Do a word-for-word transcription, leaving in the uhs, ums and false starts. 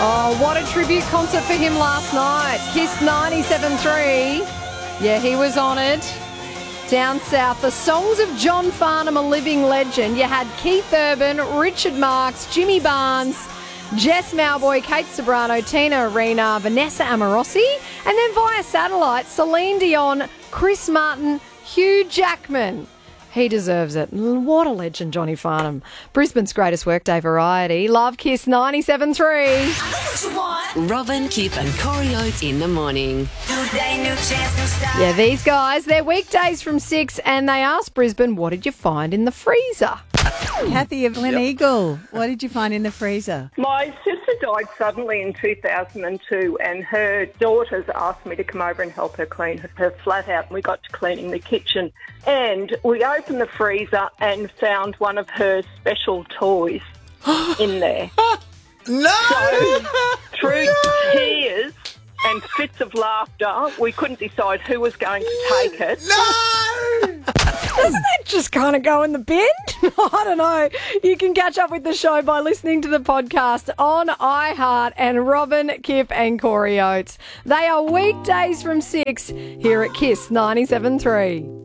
Oh, what a tribute concert for him last night. Kiss ninety-seven point three. Yeah, he was honoured. Down south, the songs of John Farnham, a living legend. You had Keith Urban, Richard Marx, Jimmy Barnes, Jess Mauboy, Kate Sobrano, Tina Arena, Vanessa Amorosi, and then via satellite, Celine Dion, Chris Martin, Hugh Jackman. He deserves it. What a legend, Johnny Farnham. Brisbane's greatest workday variety. Love Kiss ninety-seven point three. Robin, Kip and Corey Oates in the morning. Yeah, these guys, they're weekdays from six and they asked Brisbane, what did you find in the freezer? Kathy of Gleneagle, what did you find in the freezer? My sister died suddenly in two thousand two and her daughters asked me to come over and help her clean her flat out, and we got to cleaning the kitchen. And we opened the freezer and found one of her special toys in there. No! So, through No! tears and fits of laughter, we couldn't decide who was going to take it. No! Doesn't that just kind of go in the bin? I don't know. You can catch up with the show by listening to the podcast on iHeart and Robin, Kip and Corey Oates. They are weekdays from six here at Kiss ninety-seven point three.